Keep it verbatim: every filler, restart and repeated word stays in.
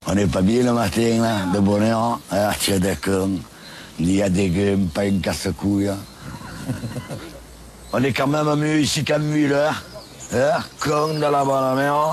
On n'est pas bien le matin, là, de bonheur, à tirer des cornes. Il y a des grumes, pas une casse-couille. On est quand même mieux ici qu'à Muller, hein, con de la bonne mère.